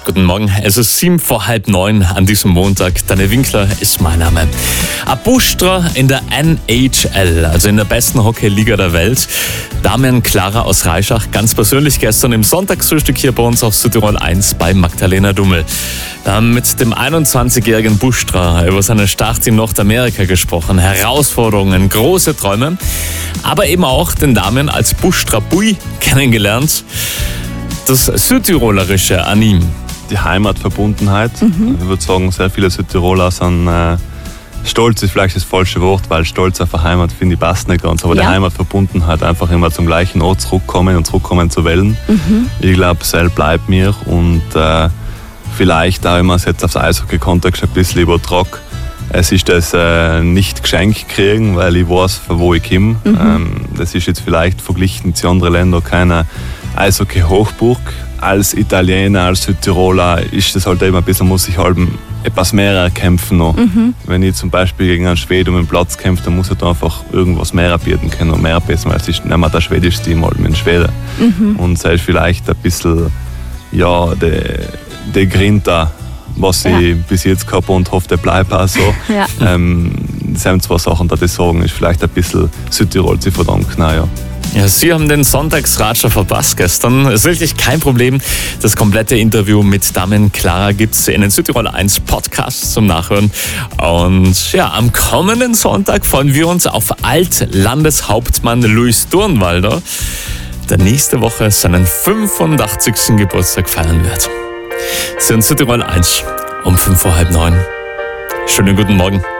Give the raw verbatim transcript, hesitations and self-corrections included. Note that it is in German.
Guten Morgen, es ist sieben vor halb neun an diesem Montag. Daniel Winkler ist mein Name. Ein Bustra in der N H L, also in der besten Hockey-Liga der Welt. Damian Klara aus Reischach, ganz persönlich gestern im Sonntagsfrühstück hier bei uns auf Südtirol eins bei Magdalena Dummel. Wir haben mit dem einundzwanzigjährigen Bustra über seinen Start in Nordamerika gesprochen. Herausforderungen, große Träume, aber eben auch den Damian als Bustra Bui kennengelernt. Das Südtirolerische an ihm. Die Heimatverbundenheit. Mhm. Ich würde sagen, sehr viele Südtiroler sind äh, stolz, ist vielleicht das falsche Wort, weil stolz auf eine Heimat, finde ich, passt nicht ganz. Aber ja. Die Heimatverbundenheit, einfach immer zum gleichen Ort zurückkommen und zurückkommen zu wollen. Mhm. Ich glaube, das bleibt mir und äh, vielleicht auch, wenn man es jetzt aufs Eishockey-Kontext ein bisschen übertrage, es ist das äh, nicht geschenkt kriegen, weil ich weiß, von wo ich komme. Mhm. Ähm, das ist jetzt vielleicht verglichen zu anderen Ländern keine Eishockey-Hochburg. Als Italiener, als Südtiroler ist das halt immer ein bisschen, muss ich halt etwas mehr erkämpfen noch. Mhm. Wenn ich zum Beispiel gegen einen Schweden um den Platz kämpfe, dann muss ich da einfach irgendwas mehr bieten können und mehr besser, weil es ist nicht mehr der schwedische Team halt mit dem Schweden. Mhm. Und es ist vielleicht ein bisschen, ja, der de Grinta, was ja. ich bis jetzt gehabt und hoffe, der bleibt auch so. Ja. Ähm, das sind zwei Sachen, die ich sagen, ist vielleicht ein bisschen Südtirol zu verdanken. Ja. Ja, Sie haben den Sonntagsratscher verpasst gestern. Ist wirklich kein Problem. Das komplette Interview mit Damian Klara gibt es in den Südtirol eins Podcast zum Nachhören. Und ja, am kommenden Sonntag freuen wir uns auf Altlandeshauptmann Luis Durnwalder, der nächste Woche seinen fünfundachtzigsten Geburtstag feiern wird. Sie sind Südtirol eins um fünf vor halb neun. Schönen guten Morgen.